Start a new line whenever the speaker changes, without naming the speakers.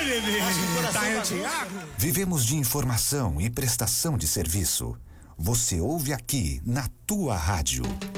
bebê.
Tá,
Vivemos de informação e prestação de serviço. Você ouve aqui na tua rádio.